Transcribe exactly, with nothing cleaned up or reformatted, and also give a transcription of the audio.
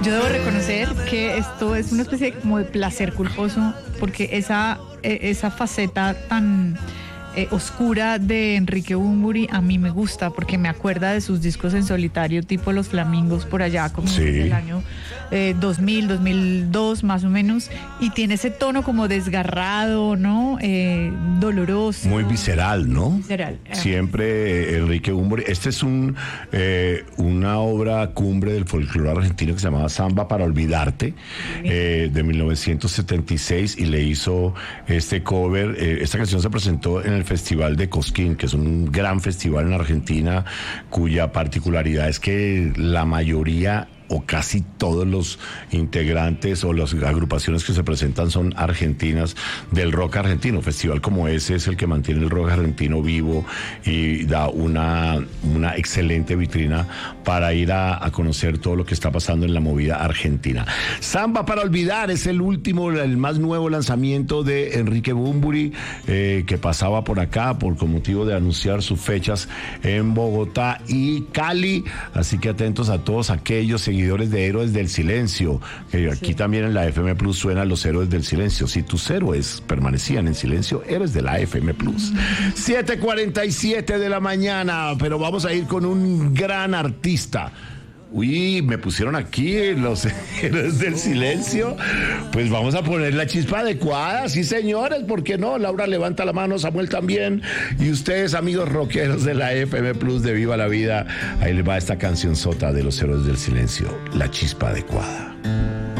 Yo debo reconocer que esto es una especie de, como de placer culposo, porque esa, eh, esa faceta tan eh, oscura de Enrique Bunbury a mí me gusta, porque me acuerda de sus discos en solitario, tipo Los Flamingos, por allá, como Sí. del año eh, dos mil, dos mil dos más o menos, y tiene ese tono como desgarrado, ¿no? Eh, doloroso. Muy visceral, ¿no? Visceral. Siempre eh, Enrique Bunbury. Este es un eh, una obra cumbre del folclore argentino que se llamaba Samba para Olvidarte, eh, de mil novecientos setenta y seis, y le hizo este cover. Eh, esta canción se presentó en el Festival de Cosquín, que es un gran festival en Argentina, cuya particularidad es que la mayoría o casi todos los integrantes o las agrupaciones que se presentan son argentinas, del rock argentino. Festival como ese es el que mantiene el rock argentino vivo y da una, una excelente vitrina para ir a, a conocer todo lo que está pasando en la movida argentina. Samba para Olvidar es el último, el más nuevo lanzamiento de Enrique Bunbury, eh, que pasaba por acá por con motivo de anunciar sus fechas en Bogotá y Cali. Así que atentos a todos aquellos seguidores de Héroes del Silencio, que aquí sí. También en la F M Plus suenan los Héroes del Silencio. Si tus héroes permanecían en silencio, eres de la F M Plus. siete cuarenta y siete de la mañana, pero vamos a ir con un gran artista. Uy, me pusieron aquí los Héroes del Silencio. Pues vamos a poner la chispa adecuada, sí señores, ¿por qué no? Laura levanta la mano, Samuel también. Y ustedes, amigos rockeros de la F M Plus de Viva la Vida, ahí les va esta canción sota de los Héroes del Silencio, la chispa adecuada.